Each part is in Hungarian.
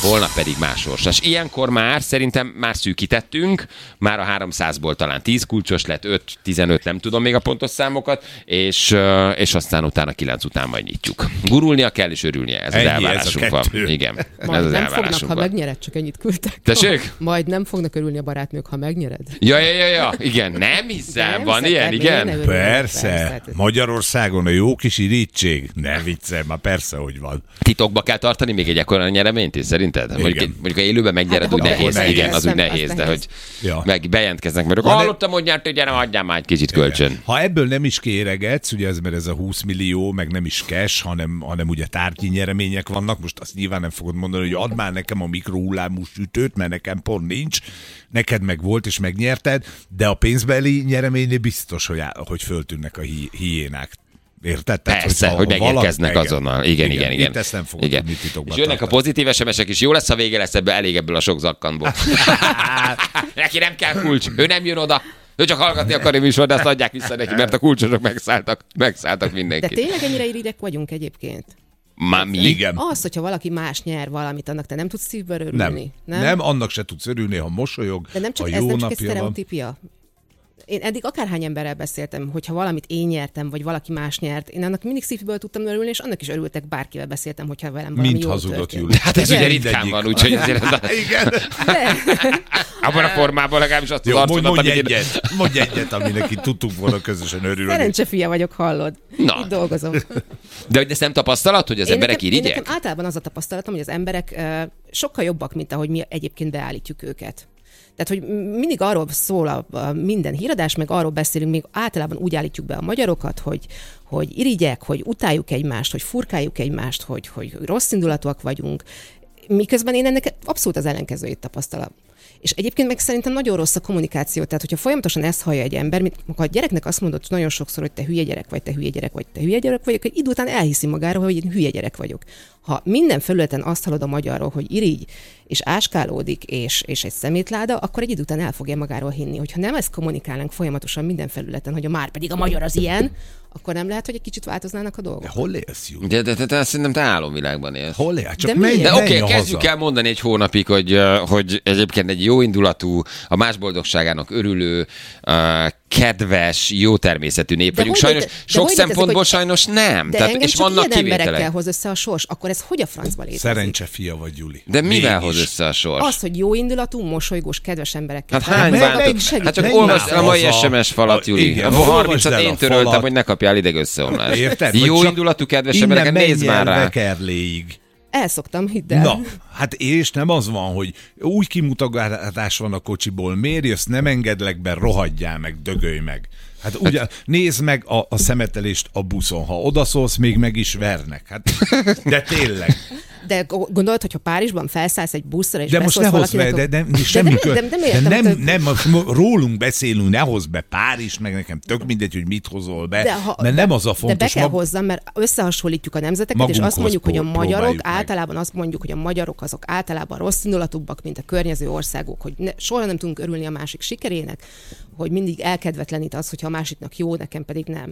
holnap pedig más sorsas. Ilyenkor már szerintem már szűkítettünk, már a 300-ból talán 10 kulcsos lett, 5-15, nem tudom még a pontos számokat, és aztán utána 9 után majd nyitjuk. Gurulnia kell és örülnie, ez az elvárásunk van. Igen, majd ez az nem elvárásunk fognak, ha van. megnyered, csak ennyit küldtek. Tessék? Majd nem fognak örülni a barátnők, ha megnyered. Ja, igen, nem hiszem, Nem van hiszem, ilyen, miért ne igen? örülnék? Persze. Magyarországon a jó kis irítség. Ne viccelj, már persze, hogy van. Titokba kell tartani még egy ekkora nyereményt is, szerinted? Mondjuk ha élőben megnyered, úgy nehéz. nehéz. Igen, az úgy Nem, nehéz, az de nehéz. hogy meg bejelentkeznek, mert hallottam, hogy nyert, gyere, adjál már egy kicsit kölcsön. Ha ebből nem is kéregetsz, ugye mert ez a 20 millió, meg nem is cash, hanem ugye tárgyi nyeremények vannak, most azt nyilván nem fogod mondani, hogy add már nekem a mikrohullámú sütőt, mert nekem pont nincs, neked meg volt és megnyerted, de a pénzbeli nyereménynél biztos, hogy föltűnnek a hiénák. Érted? Persze, hogy megérkeznek azonnal. Igen. Itt ezt nem fogod tudni titokba és jönnek a pozitív SMS-ek is, jó lesz a vége, lesz elég ebből a sok zakkanból. Neki nem kell kulcs, ő nem jön oda. Ő csak hallgatni akarja műsor, de azt adják vissza neki, mert a kulcsosok megszálltak De mindenkit. tényleg ennyire irigyek vagyunk egyébként? Már mi? Igen. Az, hogyha valaki más nyer valamit, annak te nem tudsz szívből örülni. Nem, annak se tudsz örülni, ha mosolyog, De nem csak ha ez jó nem csak egy napja van. sztereotípia. Én eddig akárhány emberrel beszéltem, hogyha valamit én nyertem, vagy valaki más nyert, én annak mindig szívből tudtam örülni, és annak is örültek, bárkivel beszéltem, hogyha velem valami Mint jó hazudott, történt. Júli. Hát ez Igen. ugye ritkán van, úgyhogy azért Igen. abban a formában legalábbis azt az Jó, arcodat, mondj egyet, aminek itt tudtunk volna közösen örülni. Szerencsefia vagyok, hallod. Na. Itt dolgozom. De hogy ezt nem tapasztalat, hogy az emberek Én irigyek? nekem általában az a tapasztalatom, hogy az emberek sokkal jobbak, mint ahogy mi egyébként beállítjuk őket. Tehát, hogy mindig arról szól a minden híradás, meg arról beszélünk, még általában úgy állítjuk be a magyarokat, hogy irigyek, hogy utáljuk egymást, hogy furkáljuk egymást, hogy rossz indulatúak vagyunk, miközben én ennek abszolút az ellenkezőjét tapasztalom. És egyébként meg szerintem nagyon rossz a kommunikáció. Tehát, hogyha folyamatosan ezt hallja egy ember, ha a gyereknek azt mondod nagyon sokszor, hogy te hülye gyerek vagy, te hülye gyerek vagy, te hülye gyerek vagy, akkor idő után elhiszi magáról, hogy én hülye gyerek vagyok. Ha minden felületen azt hallod a magyarról, hogy irigy, és áskálódik, és egy szemétláda, akkor egy idő után el fogja magáról hinni. Hogyha nem ezt kommunikálnánk folyamatosan minden felületen, hogy már pedig a magyar az ilyen, akkor nem lehet, hogy egy kicsit változnának a dolgok. De hol élsz, Júli? De szerintem te álomvilágban élsz. Hol élsz? Csak De menj, miért? De menj oké, kezdjük haza. el mondani egy hónapig, hogy egyébként egy jó indulatú, a más boldogságának örülő, kedves, jó természetű nép vagyunk. hogy Sajnos, léte- de sok hogy létezik, szempontból hogy- sajnos nem. De Tehát, engem és csak vannak ilyen emberekkel kivételek. hoz össze a sors, akkor ez hogy a francba létezik? Szerencse fia vagy, Júli. De mivel Mégis. hoz össze a sors? Az, hogy jó indulatú, mosolygós, kedves emberekkel. Hát hány Meg- váltott? segít, Hát csak menj olvasd már a mai haza. SMS falat, Júli. Igen, A olvasd 30-at el én a töröltem, falat. hogy ne kapjál idegösszeomlást. Érted? Jó Vagy csak indulatú, kedves innen embereket nézd menj már el rá. Vekerléig. Elszoktam, hidd el. Na, hát és nem az van, hogy úgy kimutatás van a kocsiból, miért jössz, nem engedlek be, rohadjál meg, dögölj meg. Hát ugye, nézd meg a szemetelést a buszon, ha odaszólsz, még meg is vernek. Hát, de tényleg. De gondolod, hogyha Párizsban felszállsz egy buszra, és De most ne beszólsz hozz be, valakinek... de semmi de nem, rólunk beszélünk, ne hozz be Párizs, meg nekem tök mindegy, hogy mit hozol be, mert nem az a De be fontos. kell hozzam, mert összehasonlítjuk a nemzeteket, és azt Magunkhoz mondjuk, hogy a magyarok próbáljuk meg. általában azt mondjuk, hogy a magyarok azok általában rossz indulatúbbak, mint a környező országok, hogy soha nem tudunk örülni a másik sikerének, hogy mindig elkedvetlenít az, hogyha a másiknak jó, nekem pedig nem.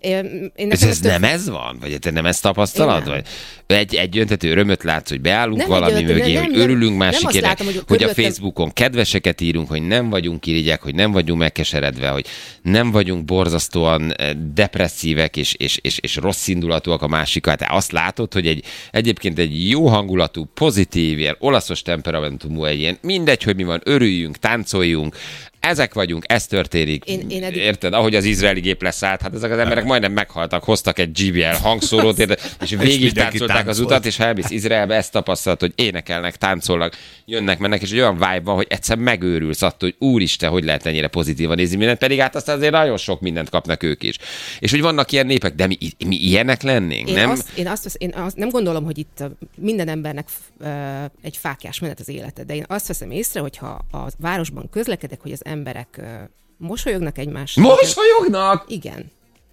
Ez nem ez van? Vagy te nem ezt tapasztalod? Én Vagy egy öntető örömöt látsz, hogy beállunk Nem valami egy mögé, nem, hogy nem, örülünk más nem azt sikernek, látom, hogy hogy a körülöttem- Facebookon kedveseket írunk, hogy nem vagyunk irigyek, hogy nem vagyunk megkeseredve, hogy nem vagyunk borzasztóan depresszívek és rossz indulatúak a másikkal. Te azt látod, hogy egyébként egy jó hangulatú, pozitív, ilyen olaszos temperamentumú, egy ilyen mindegy, hogy mi van, örüljünk, táncoljunk, ezek vagyunk, ez történik. Én eddig- Érted? Ahogy az izraeli gép leszállt, hát ezek az emberek majdnem meghaltak, hoztak egy GBL hangszórót, érted? És végig mindenki táncolták az táncolt. utat, és ha elmész Izraelbe, ezt tapasztalat, hogy énekelnek, táncolnak, jönnek, mennek, és egy olyan vibe van, hogy egyszer megőrülsz attól, hogy úristen, hogy lehet ennyire pozitívan nézni mindent, pedig hát aztán azért nagyon sok mindent kapnak ők is. És hogy vannak ilyen népek, de mi ilyenek lennénk, nem? Én nem gondolom, hogy itt minden embernek egy fáklyás menet az élete, de én azt veszem észre, hogyha a városban közlekedek, hogy az emberek mosolyognak egymásra. Mosolyognak? Igen.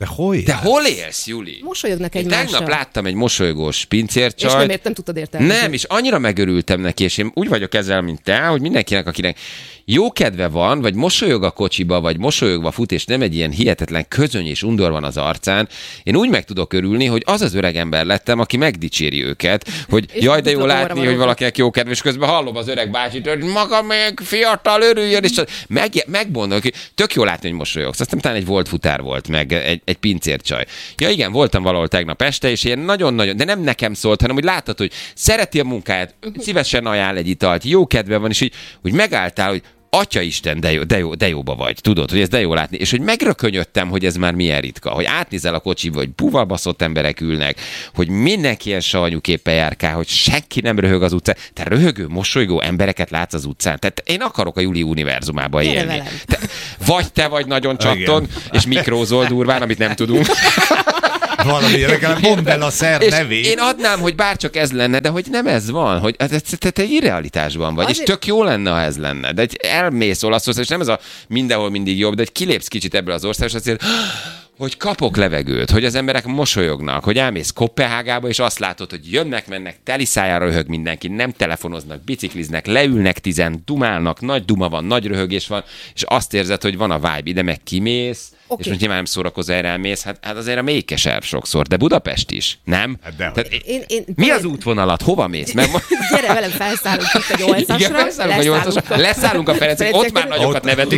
De hol élsz, Juli? Mosolyognak Én egymással. tegnap láttam egy mosolygós pincércsajt. És nem tudtad értelmezni. Nem, és annyira megörültem neki, és én úgy vagyok ezzel, mint te, hogy mindenkinek, akinek jó kedve van, vagy mosolyog a kocsiba, vagy mosolyogva fut, és nem egy ilyen hihetetlen közöny és undor van az arcán, én úgy meg tudok örülni, hogy az az öreg ember lettem, aki megdicséri őket, hogy jaj, de jó látni, hogy valakinek jó kedve, és közben hallom az öreg bácsit, hogy maga még fiatal, örüljön, és megmondom, hogy tök jó látni, hogy mosolyogsz. Aztán talán egy volt futár volt, meg egy pincércsaj. Ja igen, voltam valahol tegnap este, és ilyen nagyon-nagyon, de nem nekem szólt, hanem hogy láttad, hogy szereti a munkáját, szívesen ajánl egy italt, jó kedve van, és így, hogy megálltál, hogy Atyaisten, de jóba vagy, tudod, hogy ez de jó látni. És hogy megrökönyödtem, hogy ez már milyen ritka, hogy átnézel a kocsiba, hogy buval baszott emberek ülnek, hogy mindenki ilyen savanyú képpel járkál, hogy senki nem röhög az utcán. Te röhögő, mosolygó embereket látsz az utcán. Tehát én akarok a Juli univerzumában élni. Vagy te vagy nagyon csatton, és mikrózol durván, amit nem tudunk. Valami, legalább mondd el a szer nevét. Én adnám, hogy bárcsak ez lenne, de hogy nem ez van, hogy te egy irrealitásban vagy, és tök jó lenne, ha ez lenne. De egy elmész Olaszország, és nem ez a mindenhol mindig jobb, de egy kilépsz kicsit ebből az országból, és azért, hogy kapok levegőt, hogy az emberek mosolyognak, hogy elmész Koppenhágába, és azt látod, hogy jönnek, mennek, teli szájára röhög mindenki, nem telefonoznak, bicikliznek, leülnek 10, dumálnak, nagy duma van, nagy röhögés van, és azt érzed, hogy van a vibe, ide meg kimész, és most nyilván nem szórakozol, erre elmész, hát azért a mélykeserv sokszor, de Budapest is, nem? Hát de tehát, mi az útvonalat? Hova mész? Gyere velem, felszállunk itt egy 8-asra. Leszállunk a Ferencek, ott már nagyokat nevetünk.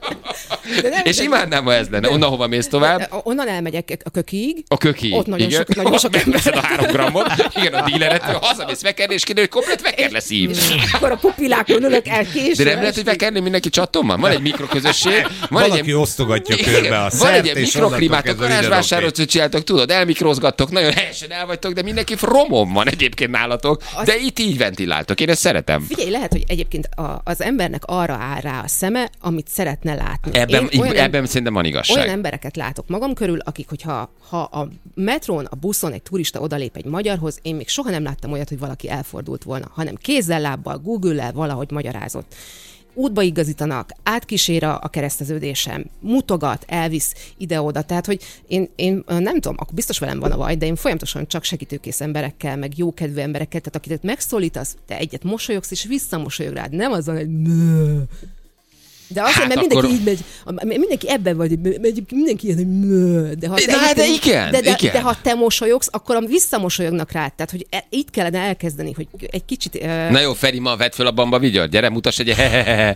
És imádnám, ha ez lenne. Onnan hova mész tovább? Onnan elmegyek a Kökiig. A Kökiig. Ott nagyon sok ember. A 3 grammot. Igen, a díleret. Hazamész vekerni, és kiderül, hogy komplet veker lesz így. Akkor a pupilákon ülök el később. De nem lehet, hogy vekerni mindenki csattommal? Van egy mikroközösség. Valaki osztogatja körbe a van egy ilyen mikroklimát, a garázsvásárot, hogy csináltok, tudod, elmikrozgattok, nagyon helyesen el vagytok, de mindenki romon van egyébként nálatok, de itt így ventiláltok, én ezt szeretem. Figyelj, lehet, hogy egyébként az embernek arra áll rá a szeme, amit szeretne látni. Ebben szerintem van igazság. Olyan embereket látok magam körül, akik, hogyha a metrón, a buszon egy turista odalép egy magyarhoz, én még soha nem láttam olyat, hogy valaki elfordult volna, hanem kézzel, lábbal, Google-lel valahogy magyarázott. Útba igazítanak, átkísér a kereszteződésem, mutogat, elvisz ide-oda. Tehát, hogy én nem tudom, akkor biztos velem van a baj, de én folyamatosan csak segítőkész emberekkel, meg jókedvű emberekkel, tehát akiket megszólítasz, te egyet mosolyogsz, és visszamosolyog rád. Nem azon, hogy de azért, mert mindenki így megy, mindenki ebben vagy, mindenki ilyen, hogy de ha te mosolyogsz, akkor visszamosolyognak rád. Tehát, hogy itt kellene elkezdeni, hogy egy kicsit... Na jó, Feri, ma vedd föl a bamba vigyart, gyere, mutass egy hehehehe.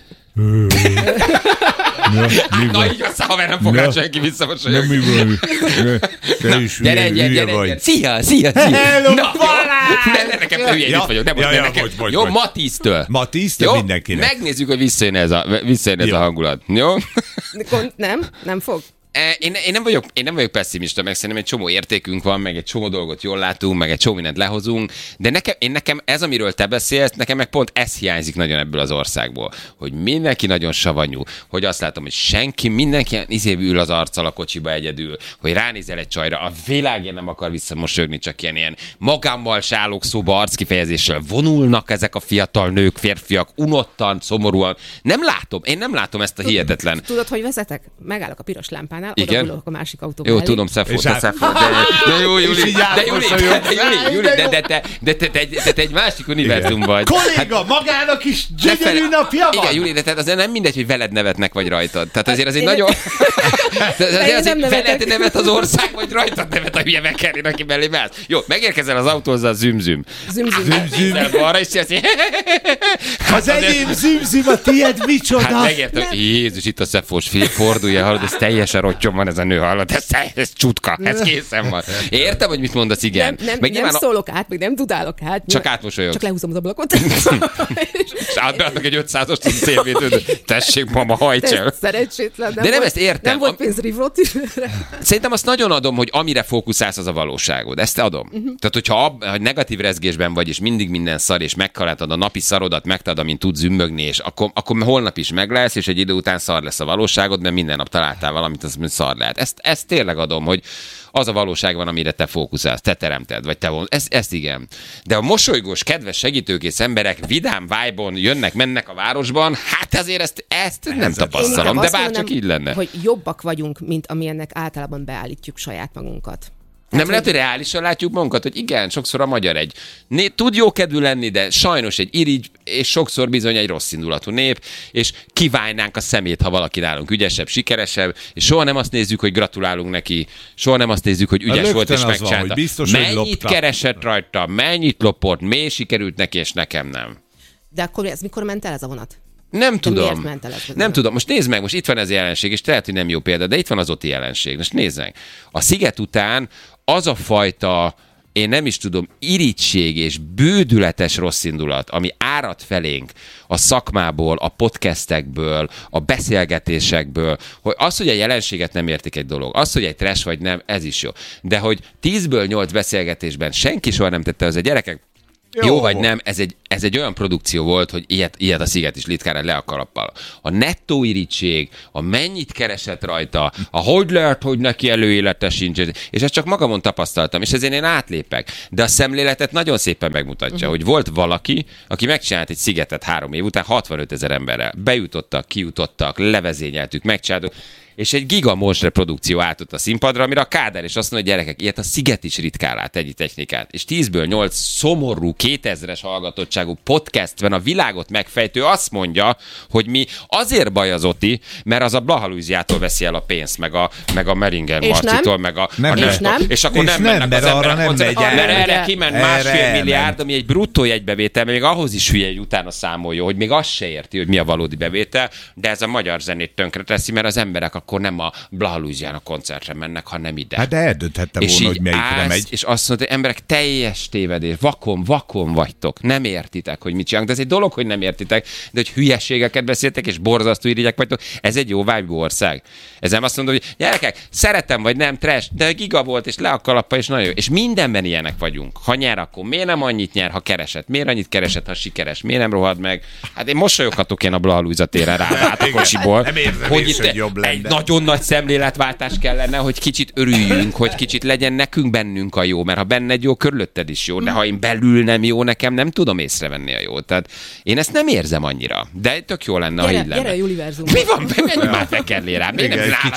Na így aztán, haver, nem fog rá senki visszamosolyogni. Nem mi van. Te is gyere. Szia. Hello, na, ne, nekem hülye együtt vagyok. Jó, ma 10-től. Ma 10-től mindenkinek. Megnézzük, hogy visszajön ez a hangulat. Jó? Nem fog? Én nem vagyok pessimista, meg szerintem egy csomó értékünk van, meg egy csomó dolgot jól látunk, meg egy csomó mindent lehozunk, de nekem ez, amiről te beszélsz, nekem meg pont ez hiányzik nagyon ebből az országból, hogy mindenki nagyon savanyú, hogy azt látom, hogy mindenki ül az arccal a kocsiba egyedül, hogy ránézel egy csajra, a világén nem akar visszamosolyogni, csak ilyen magámmal se állók szóba arckifejezéssel vonulnak ezek a fiatal nők, férfiak, unottan, szomorúan. Én nem látom ezt a hihetetlen. Tudod, hogy vezetek? Megállok a piros lámpánál, oda a másik autóba. Jó, tudom, Szefó. De jó, Juli, de te egy másik univerzum vagy. Kolléga, magának is gyönyörű napja van! Igen, Juli, de tehát azért nem mindegy, hogy veled nevetnek, vagy rajtad. Tehát azért az egy nagyon... Azért veled nevet az ország, vagy rajtad nevet a hülye vekerén, aki mellé állsz. Jó, megérkezel az autózzal, zümzüm. Balra is csinálsz. Az enyém zümzüm, a tiéd micsoda? Hát megértem, Jézus, itt a Szefós fordulja, hallod, ez teljesen rottyon van ez a nő, hallod, ez csutka, ez készen van. Értem, hogy mit mondasz, igen. Nem szólok át, meg nem dudálok át. Csak átmosolyogsz. Csak lehúzom az ablakot. És átbeadnak egy 500-as szélvédőt. Tessék, mama, hajts el. Szerencsétlen. De nem ezt értem. Nem volt pénzrivrót. Szerintem azt nagyon adom, hogy amire fókuszálsz, az a valóságod. Ezt adom. Tehát, hogyha negatív rezgésben vagy, és mindig minden szar, és megkaláltad a napi szarodat, megtalad, amint tudsz zümmögni, és akkor holnap is meg lesz, és egy idő után szar lesz a valóságod, mert minden nap találtál valamit, az mint szar lehet. Ezt tényleg adom, hogy az a valóság van, amire te fókuszálsz, te teremted, vagy te ezt igen. De a mosolygós, kedves, segítőkész emberek vidám vibe-on jönnek-mennek a városban, hát azért ezt nem tapasztalom, de bárcsak így lenne. Hogy jobbak vagyunk, mint amilyennek általában beállítjuk saját magunkat. Nem lehet, hogy reálisan látjuk magunkat, hogy igen, sokszor a magyar tud jókedvű lenni, de sajnos egy irigy, és sokszor bizony egy rossz indulatú nép, és kiválnánk a szemét, ha valaki nálunk ügyesebb, sikeresebb, és soha nem azt nézzük, hogy gratulálunk neki, soha nem azt nézzük, hogy ügyes volt és megcsinálta. Mennyit keresett rajta, mennyit lopott, miért sikerült neki, és nekem nem. De akkor ez mikor ment el ez a vonat? Nem tudom. Nem tudom. Most nézd meg, most itt van ez a jelenség, és lehet, hogy nem jó példa, de itt van az OTI jelenség. Most nézd meg. A Sziget után az a fajta, én nem is tudom, irigység és bődületes rosszindulat, ami árad felénk a szakmából, a podcastekből, a beszélgetésekből, hogy az, hogy a jelenséget nem értik egy dolog, az, hogy egy trash vagy nem, ez is jó. De hogy 10-ből 8 beszélgetésben senki soha nem tette az a gyerekek, jó vagy nem, ez egy olyan produkció volt, hogy ilyet a Sziget is litkán le a kalappal. A nettó irigység, a mennyit keresett rajta, a hogy lehet, hogy neki előélete sincs, és ezt csak magamon tapasztaltam, és ezért én átlépek. De a szemléletet nagyon szépen megmutatja, hogy volt valaki, aki megcsinált egy Szigetet 3 év után 65 000 emberrel. Bejutottak, kijutottak, levezényeltük, megcsináltuk, és egy gigamonstre produkció állt ott a színpadra, amire a Kádár is azt mondja, hogy gyerekek, ilyet a Sziget is ritkán lát egy technikát. És 10-ből 8 szomorú, 2000-es hallgatottságú podcastben a világot megfejtő azt mondja, hogy mi azért baj az OTI, mert az a Blaha Lujziától veszi el a pénzt, meg a Meringer Marcitól, meg a és akkor nem mennek az emberek, mert erre kiment 1,5 milliárd, ami egy bruttó jegybevétel, még ahhoz is hülye, hogy utána számolja, hogy még azt se érti, hogy mi a valódi bevétel, de ez a magyar zenét tönkre teszi, mert az emberek akkor nem a Blaha Lujziának koncertre mennek, hanem ide. Hát de eldönthette volna, hogy melyikre megy. És azt mondta, hogy emberek, teljes tévedés, vakon vagytok, nem értitek, hogy mit csinálunk. De ez egy dolog, hogy nem értitek, de hogy hülyeségeket beszéltek, és borzasztó irigyek vagytok, ez egy jó vibe ország. Ezzel azt mondom, hogy gyerekek, szeretem vagy nem trash, de giga volt, és le a kalappa, és nagyon jó. És mindenben ilyenek vagyunk. Ha nyer, akkor miért nem annyit nyer, ha keresett? Miért annyit keresett, ha sikeres? Miért nem rohad meg? Hát én mosolyoghatok én a Blaha Lujza téren rá a kocsiból, hogy itt egy nagyon nagy szemléletváltás kellene, hogy kicsit örüljünk, hogy kicsit legyen nekünk bennünk a jó, mert ha benned jó, körülötted is jó, de ha én belül nem jó, nekem nem tudom észrevenni a jót. Tehát én ezt nem érzem annyira, de tök jó lenne, ha így lenne. Gyere a Juliverzum. Mi van? Menj már Bekerlé rá. Mi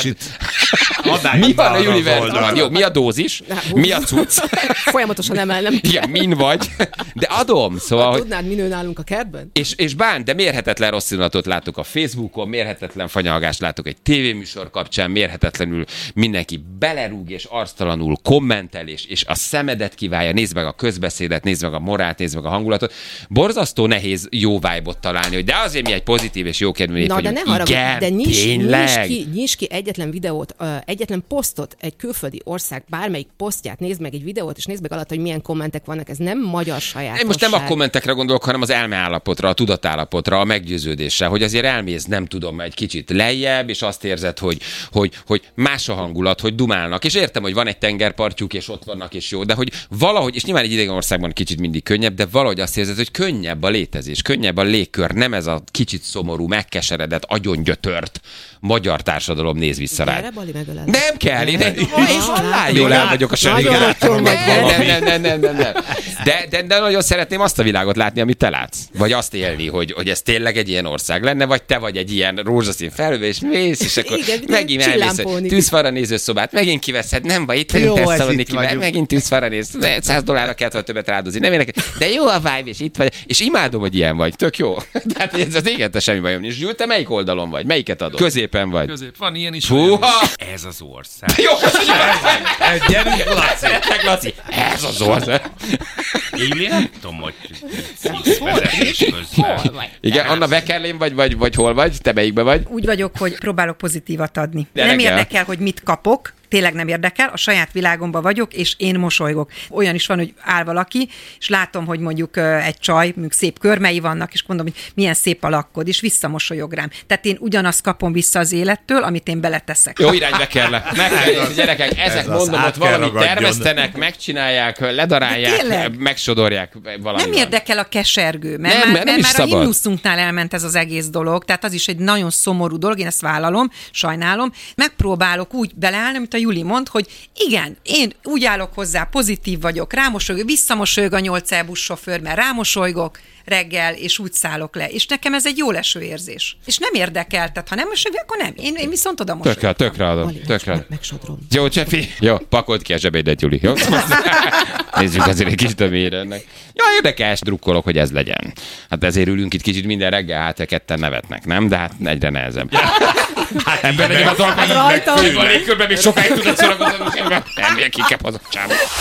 van a Juliverzumban? Jó, mi a dózis? Mi a cucc? Folyamatosan emelnem. Igen, min vagy? De adom, szóval... Hogy... Tudnád, mi nő nálunk a kertben? És de mérhetetlen rossz indulatot látok a Facebookon, mérhetetlen fanyalgást látok egy tévéműsor kapcsán, mérhetetlenül mindenki belerúg és arctalanul kommentel, és a szemedet kiválja, nézd meg a közbeszédet, nézd meg a morált, nézd meg a hangulatot. Borzasztó nehéz jó vibe-ot találni, hogy de azért mi egy pozitív és jókedvű nép vagyunk. De ne haragudj, de nyisd ki egyetlen videót, egyetlen posztot, egy külföldi ország bármelyik posztját, nézd meg egy videót, és nézd meg alatt, hogy milyen kommentek vannak. Ez nem magyar sajátosság. Én most nem a kommentekre gondolok, hanem az elmeállapotra, a tudatállapotra, a meggyőződésre, hogy azért elmész, nem tudom, egy kicsit lejjebb, és azt érzed, hogy más a hangulat, hogy dumálnak. És értem, hogy van egy tengerpartjuk, és ott vannak, és jó, de hogy valahogy, és nyilván egy idegen országban kicsit mindig könnyebb, de valahogy azt érzed, hogy könnyebb a létezés, könnyebb a légkör, nem ez a kicsit szomorú, megkeseredett, agyongyötört magyar társadalom néz vissza rá. Nem kell, én halál jól el vagyok a semmit. Nem. De nagyon szeretném azt a világot látni, amit te látsz. Vagy azt élni, hogy ez tényleg egy ilyen ország lenne, vagy te vagy egy ilyen rózsaszín felhőbe, és mész, és akkor megint elmész, tűzfalra nézőszobát, megint kiveszed, nem baj, itt vagyunk Tesszaloniki, megint tűzfalra néz, $100 kellett volna többet áldozni, nem érdekel, de jó a vibe, és itt vagy, és imádom, hogy ilyen vagy, tök jó. Tehát ez az igen, te semmi bajom. És Zsül, te melyik oldalon vagy? Melyiket adod? Középen vagy. Közép van ilyen is. Ez az ország. Jó, köszönjük! Gyerünk, Laci! Ez az ország! Én nem tudom, hogy vezetés közben. Igen, Anna Bekerlén vagy hol vagy? Te melyikbe vagy? Úgy vagyok, hogy próbálok pozitívat adni. De nem reggel. érdekel, hogy mit kapok, tényleg nem érdekel, a saját világomban vagyok, és én mosolygok. Olyan is van, hogy áll valaki, és látom, hogy mondjuk egy csaj, mondjuk szép körmei vannak, és mondom, hogy milyen szép a lakkod, és visszamosolyog rám. Tehát én ugyanazt kapom vissza az élettől, amit én beleteszek. Jó irányba kell le. Gyerekek, ezek mondom, ott valamit termesztenek, megcsinálják, ledarálják, megsodorják valamivel. Nem érdekel a kesergő, mert már a himnuszunknál elment ez az egész dolog, tehát az is egy nagyon szomorú dolog, én ezt vállalom, sajnálom. Megpróbálok úgy beleállni, amit a Juli mond, hogy igen, én úgy állok hozzá, pozitív vagyok, rámosolygok, visszamosolyog a 8 buszsofőr, mert rámosolygok reggel, és úgy szállok le. És nekem ez egy jó leső érzés. És nem érdekel, tehát ha nem mosolyog, akkor nem. Én viszont oda mosolygok. Tökre adom. Megsodrom. Jó, Csefi. Jó, pakold ki a zsebédet, Juli. Jó? Nézzük azért egy kicsit a mélyre ennek. Ja, érdekes, drukkolok, hogy ez legyen. Hát ezért ülünk itt kicsit minden reggel, hát ketten nevetnek, nem? De hát egyre nehezebb. Hát ebben megyek a dolgok, rajtam. a légkörben még sokáig tudod szórakozni, nem, ki kell az a csávot.